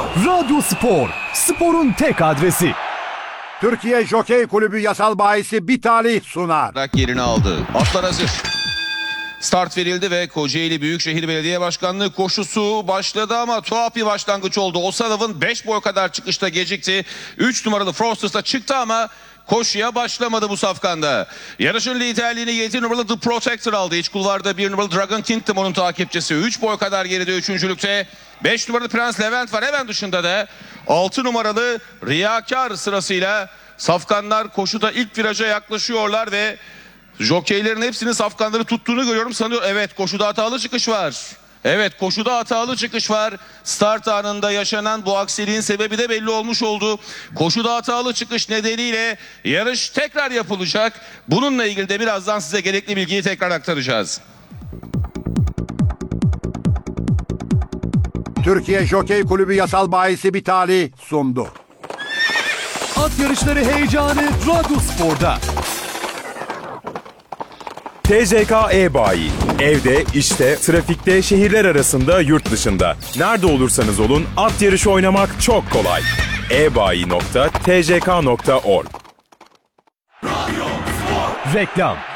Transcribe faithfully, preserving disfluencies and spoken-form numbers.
Radyo Spor, sporun tek adresi. Türkiye Jokey Kulübü yasal bahisi Bitali sunar. Yerini aldı. Atlar hazır. Start verildi ve Kocaeli Büyükşehir Belediye Başkanlığı koşusu başladı ama tuhaf bir başlangıç oldu. Osalov'un beş boy kadar çıkışta gecikti. üç numaralı Frosters çıktı ama koşuya başlamadı bu safkanda. Yarışın liderliğini yedi numaralı The Protector aldı. İç kulvarda bir numaralı Dragon Kingdom onun takipçisi. üç boy kadar geride üçüncülükte. beş numaralı Prens Levent var. Hemen dışında da altı numaralı Riyakar sırasıyla safkanlar koşuda ilk viraja yaklaşıyorlar ve jokeylerin hepsinin safkanları tuttuğunu görüyorum. Sanıyorum evet, koşuda hatalı çıkış var. Evet, koşuda hatalı çıkış var. Start anında yaşanan bu aksiliğin sebebi de belli olmuş oldu. Koşuda hatalı çıkış nedeniyle yarış tekrar yapılacak. Bununla ilgili de birazdan size gerekli bilgiyi tekrar aktaracağız. Türkiye Jokey Kulübü yasal bahisi Bitali sundu. At yarışları heyecanı Radyo Spor'da. T C K E-Bayi. Evde, işte, trafikte, şehirler arasında, yurt dışında. Nerede olursanız olun at yarışı oynamak çok kolay. e bayi nokta t c k nokta org Reklam.